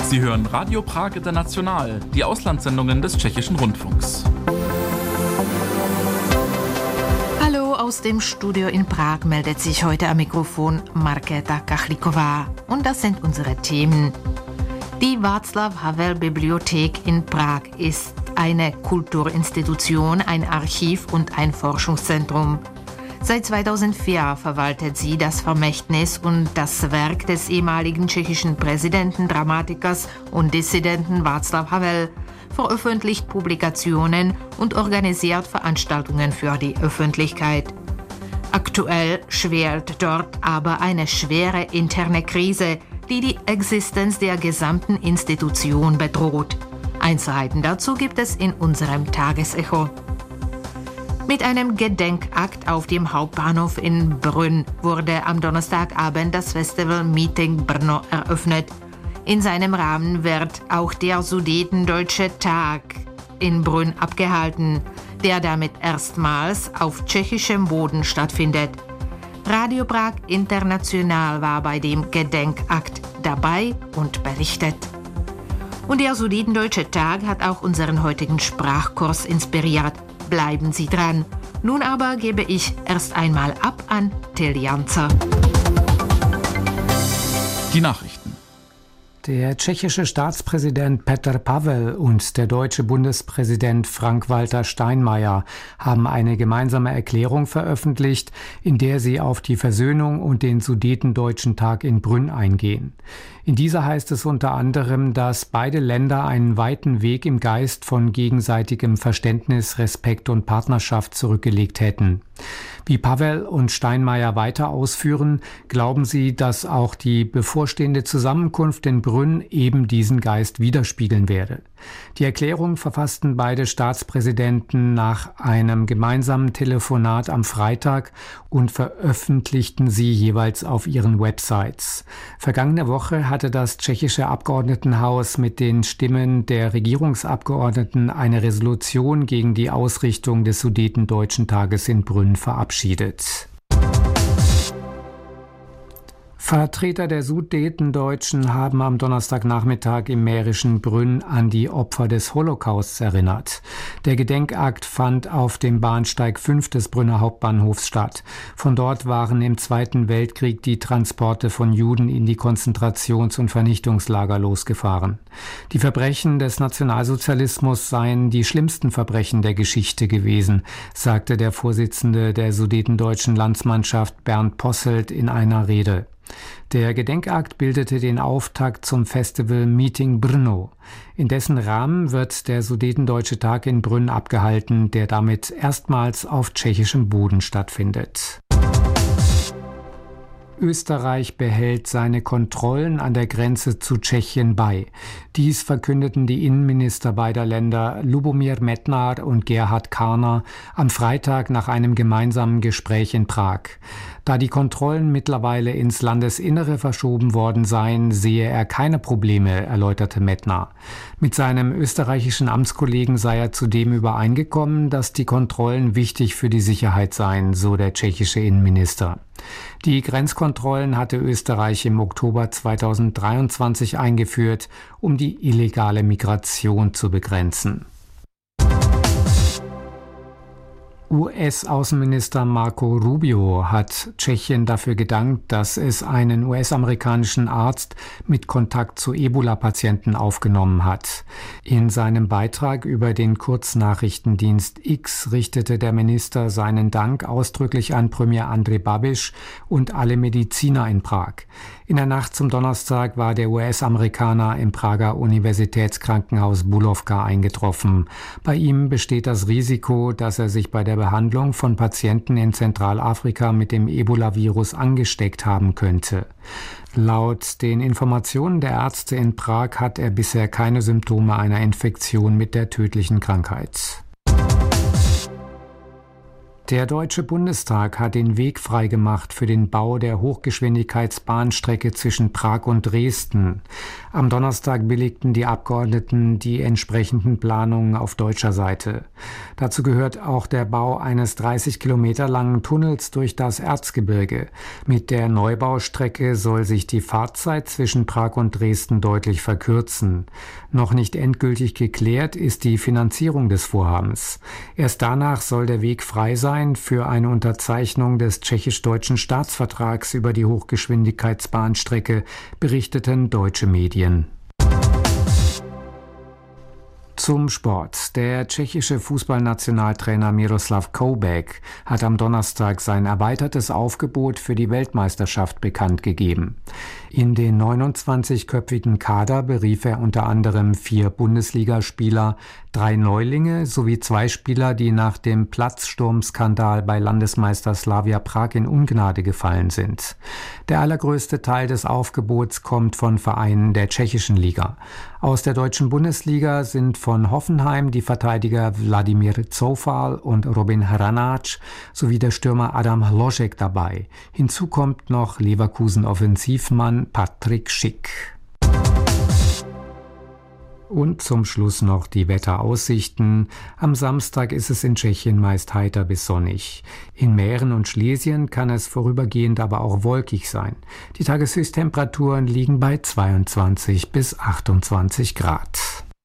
Sie hören Radio Prag International, die Auslandssendungen des Tschechischen Rundfunks. Hallo, aus dem Studio in Prag meldet sich heute am Mikrofon Markéta Kachlíková. Und das sind unsere Themen. Die Václav-Havel-Bibliothek in Prag ist eine Kulturinstitution, ein Archiv und ein Forschungszentrum. Seit 2004 verwaltet sie das Vermächtnis und das Werk des ehemaligen tschechischen Präsidenten, Dramatikers und Dissidenten Václav Havel, veröffentlicht Publikationen und organisiert Veranstaltungen für die Öffentlichkeit. Aktuell schwelt dort aber eine schwere interne Krise, die die Existenz der gesamten Institution bedroht. Einzelheiten dazu gibt es in unserem Tagesecho. Mit einem Gedenkakt auf dem Hauptbahnhof in Brünn wurde am Donnerstagabend das Festival Meeting Brno eröffnet. In seinem Rahmen wird auch der Sudetendeutsche Tag in Brünn abgehalten, der damit erstmals auf tschechischem Boden stattfindet. Radio Prag International war bei dem Gedenkakt dabei und berichtet. Und der Sudetendeutsche Tag hat auch unseren heutigen Sprachkurs inspiriert. Bleiben Sie dran. Nun aber gebe ich erst einmal ab an Till Janzer. Die Nachrichten. Der tschechische Staatspräsident Petr Pavel und der deutsche Bundespräsident Frank-Walter Steinmeier haben eine gemeinsame Erklärung veröffentlicht, in der sie auf die Versöhnung und den Sudetendeutschen Tag in Brünn eingehen. In dieser heißt es unter anderem, dass beide Länder einen weiten Weg im Geist von gegenseitigem Verständnis, Respekt und Partnerschaft zurückgelegt hätten. Wie Pavel und Steinmeier weiter ausführen, glauben sie, dass auch die bevorstehende Zusammenkunft in Brünn eben diesen Geist widerspiegeln werde. Die Erklärung verfassten beide Staatspräsidenten nach einem gemeinsamen Telefonat am Freitag und veröffentlichten sie jeweils auf ihren Websites. Vergangene Woche hatte das tschechische Abgeordnetenhaus mit den Stimmen der Regierungsabgeordneten eine Resolution gegen die Ausrichtung des Sudetendeutschen Tages in Brünn verabschiedet. Vertreter der Sudetendeutschen haben am Donnerstagnachmittag im mährischen Brünn an die Opfer des Holocausts erinnert. Der Gedenkakt fand auf dem Bahnsteig 5 des Brünner Hauptbahnhofs statt. Von dort waren im Zweiten Weltkrieg die Transporte von Juden in die Konzentrations- und Vernichtungslager losgefahren. Die Verbrechen des Nationalsozialismus seien die schlimmsten Verbrechen der Geschichte gewesen, sagte der Vorsitzende der Sudetendeutschen Landsmannschaft Bernd Posselt in einer Rede. Der Gedenkakt bildete den Auftakt zum Festival Meeting Brno. In dessen Rahmen wird der Sudetendeutsche Tag in Brünn abgehalten, der damit erstmals auf tschechischem Boden stattfindet. Österreich behält seine Kontrollen an der Grenze zu Tschechien bei. Dies verkündeten die Innenminister beider Länder Lubomír Metnar und Gerhard Karner am Freitag nach einem gemeinsamen Gespräch in Prag. Da die Kontrollen mittlerweile ins Landesinnere verschoben worden seien, sehe er keine Probleme, erläuterte Metnar. Mit seinem österreichischen Amtskollegen sei er zudem übereingekommen, dass die Kontrollen wichtig für die Sicherheit seien, so der tschechische Innenminister. Die Grenzkontrollen hatte Österreich im Oktober 2023 eingeführt, um die illegale Migration zu begrenzen. US-Außenminister Marco Rubio hat Tschechien dafür gedankt, dass es einen US-amerikanischen Arzt mit Kontakt zu Ebola-Patienten aufgenommen hat. In seinem Beitrag über den Kurznachrichtendienst X richtete der Minister seinen Dank ausdrücklich an Premier Andrej Babiš und alle Mediziner in Prag. In der Nacht zum Donnerstag war der US-Amerikaner im Prager Universitätskrankenhaus Bulovka eingetroffen. Bei ihm besteht das Risiko, dass er sich bei der Behandlung von Patienten in Zentralafrika mit dem Ebola-Virus angesteckt haben könnte. Laut den Informationen der Ärzte in Prag hat er bisher keine Symptome einer Infektion mit der tödlichen Krankheit. Der Deutsche Bundestag hat den Weg freigemacht für den Bau der Hochgeschwindigkeitsbahnstrecke zwischen Prag und Dresden. Am Donnerstag billigten die Abgeordneten die entsprechenden Planungen auf deutscher Seite. Dazu gehört auch der Bau eines 30 Kilometer langen Tunnels durch das Erzgebirge. Mit der Neubaustrecke soll sich die Fahrzeit zwischen Prag und Dresden deutlich verkürzen. Noch nicht endgültig geklärt ist die Finanzierung des Vorhabens. Erst danach soll der Weg frei sein für eine Unterzeichnung des tschechisch-deutschen Staatsvertrags über die Hochgeschwindigkeitsbahnstrecke, berichteten deutsche Medien. Zum Sport. Der tschechische Fußballnationaltrainer Miroslav Koubek hat am Donnerstag sein erweitertes Aufgebot für die Weltmeisterschaft bekannt gegeben. In den 29-köpfigen Kader berief er unter anderem 4 Bundesligaspieler, 3 Neulinge sowie 2 Spieler, die nach dem Platzsturmskandal bei Landesmeister Slavia Prag in Ungnade gefallen sind. Der allergrößte Teil des Aufgebots kommt von Vereinen der tschechischen Liga. Aus der deutschen Bundesliga sind von Hoffenheim die Verteidiger Vladimir Zoufal und Robin Hranáč sowie der Stürmer Adam Hložek dabei. Hinzu kommt noch Leverkusen-Offensivmann Patrik Schick. Und zum Schluss noch die Wetteraussichten. Am Samstag ist es in Tschechien meist heiter bis sonnig. In Mähren und Schlesien kann es vorübergehend aber auch wolkig sein. Die Tageshöchsttemperaturen liegen bei 22 bis 28 Grad.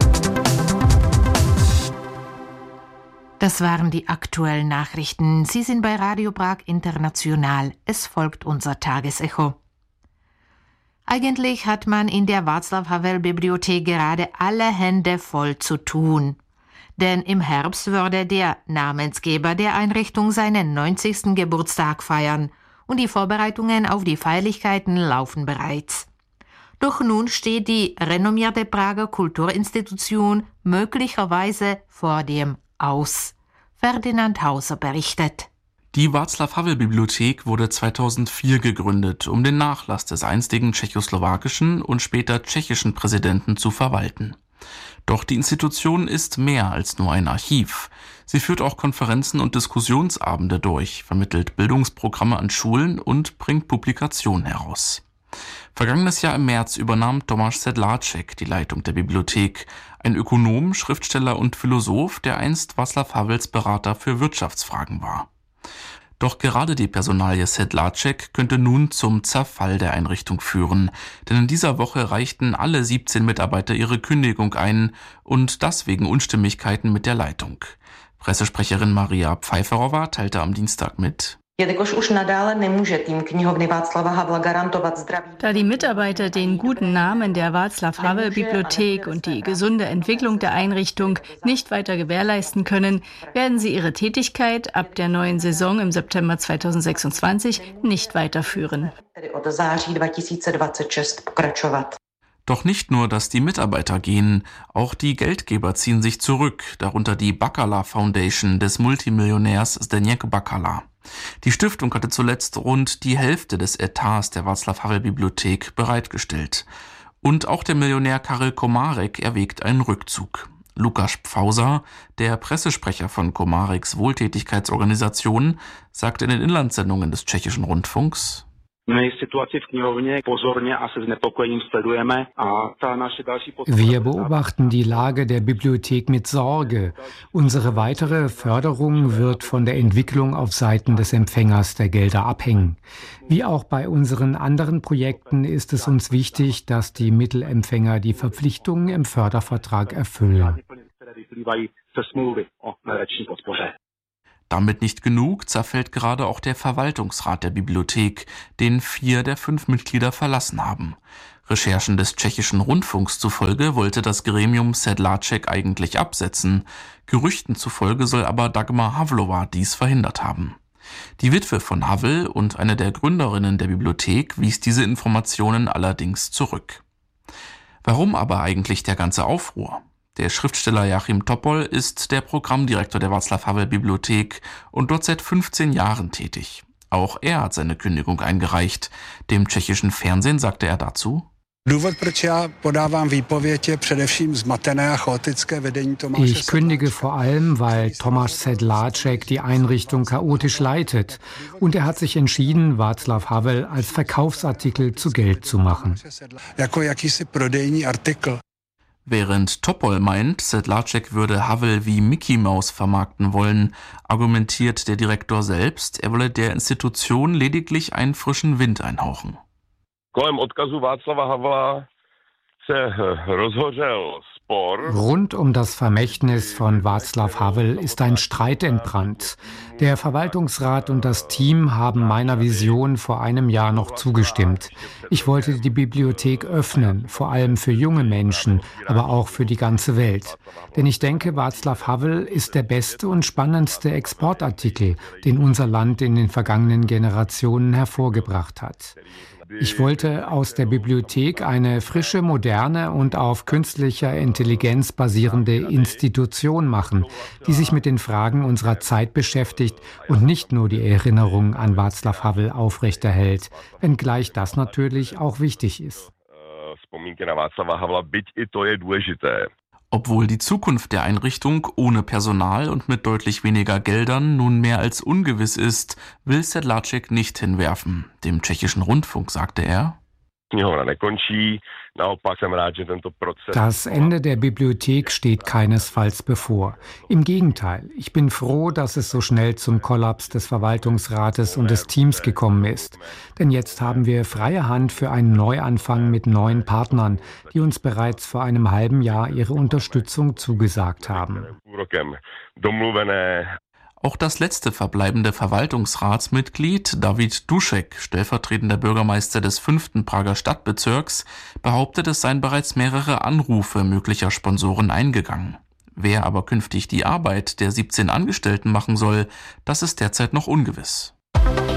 Das waren die aktuellen Nachrichten. Sie sind bei Radio Prag International. Es folgt unser Tagesecho. Eigentlich hat man in der Václav-Havel-Bibliothek gerade alle Hände voll zu tun. Denn im Herbst würde der Namensgeber der Einrichtung seinen 90. Geburtstag feiern und die Vorbereitungen auf die Feierlichkeiten laufen bereits. Doch nun steht die renommierte Prager Kulturinstitution möglicherweise vor dem Aus. Ferdinand Hauser berichtet. Die Václav-Havel-Bibliothek wurde 2004 gegründet, um den Nachlass des einstigen tschechoslowakischen und später tschechischen Präsidenten zu verwalten. Doch die Institution ist mehr als nur ein Archiv. Sie führt auch Konferenzen und Diskussionsabende durch, vermittelt Bildungsprogramme an Schulen und bringt Publikationen heraus. Vergangenes Jahr im März übernahm Tomáš Sedláček die Leitung der Bibliothek, ein Ökonom, Schriftsteller und Philosoph, der einst Václav Havels Berater für Wirtschaftsfragen war. Doch gerade die Personalie Sedláček könnte nun zum Zerfall der Einrichtung führen, denn in dieser Woche reichten alle 17 Mitarbeiter ihre Kündigung ein und das wegen Unstimmigkeiten mit der Leitung. Pressesprecherin Maria Pfeifferova teilte am Dienstag mit: Da die Mitarbeiter den guten Namen der Václav-Havel-Bibliothek und die gesunde Entwicklung der Einrichtung nicht weiter gewährleisten können, werden sie ihre Tätigkeit ab der neuen Saison im September 2026 nicht weiterführen. Doch nicht nur, dass die Mitarbeiter gehen, auch die Geldgeber ziehen sich zurück, darunter die Bakala Foundation des Multimillionärs Zdeněk Bakala. Die Stiftung hatte zuletzt rund die Hälfte des Etats der Václav-Havel-Bibliothek bereitgestellt. Und auch der Millionär Karel Komárek erwägt einen Rückzug. Lukáš Pfauza, der Pressesprecher von Komáreks Wohltätigkeitsorganisation, sagte in den Inlandssendungen des tschechischen Rundfunks: Wir beobachten die Lage der Bibliothek mit Sorge. Unsere weitere Förderung wird von der Entwicklung auf Seiten des Empfängers der Gelder abhängen. Wie auch bei unseren anderen Projekten ist es uns wichtig, dass die Mittelempfänger die Verpflichtungen im Fördervertrag erfüllen. Damit nicht genug, zerfällt gerade auch der Verwaltungsrat der Bibliothek, den 4 der 5 Mitglieder verlassen haben. Recherchen des tschechischen Rundfunks zufolge wollte das Gremium Sedláček eigentlich absetzen. Gerüchten zufolge soll aber Dagmar Havlová dies verhindert haben. Die Witwe von Havel und eine der Gründerinnen der Bibliothek wies diese Informationen allerdings zurück. Warum aber eigentlich der ganze Aufruhr? Der Schriftsteller Joachim Topol ist der Programmdirektor der Václav-Havel-Bibliothek und dort seit 15 Jahren tätig. Auch er hat seine Kündigung eingereicht. Dem tschechischen Fernsehen sagte er dazu: Ich kündige vor allem, weil Tomáš Sedláček die Einrichtung chaotisch leitet und er hat sich entschieden, Václav Havel als Verkaufsartikel zu Geld zu machen. Während Topol meint, Sedláček würde Havel wie Mickey Mouse vermarkten wollen, argumentiert der Direktor selbst, er wolle der Institution lediglich einen frischen Wind einhauchen. Rund um das Vermächtnis von Václav Havel ist ein Streit entbrannt. Der Verwaltungsrat und das Team haben meiner Vision vor einem Jahr noch zugestimmt. Ich wollte die Bibliothek öffnen, vor allem für junge Menschen, aber auch für die ganze Welt. Denn ich denke, Václav Havel ist der beste und spannendste Exportartikel, den unser Land in den vergangenen Generationen hervorgebracht hat. Ich wollte aus der Bibliothek eine frische, moderne und auf künstlicher Intelligenz basierende Institution machen, die sich mit den Fragen unserer Zeit beschäftigt und nicht nur die Erinnerung an Václav Havel aufrechterhält, wenngleich das natürlich auch wichtig ist. Obwohl die Zukunft der Einrichtung ohne Personal und mit deutlich weniger Geldern nun mehr als ungewiss ist, will Sedláček nicht hinwerfen. Dem tschechischen Rundfunk sagte er: Das Ende der Bibliothek steht keinesfalls bevor. Im Gegenteil, ich bin froh, dass es so schnell zum Kollaps des Verwaltungsrates und des Teams gekommen ist. Denn jetzt haben wir freie Hand für einen Neuanfang mit neuen Partnern, die uns bereits vor einem halben Jahr ihre Unterstützung zugesagt haben. Auch das letzte verbleibende Verwaltungsratsmitglied, David Dušek, stellvertretender Bürgermeister des 5. Prager Stadtbezirks, behauptet, es seien bereits mehrere Anrufe möglicher Sponsoren eingegangen. Wer aber künftig die Arbeit der 17 Angestellten machen soll, das ist derzeit noch ungewiss.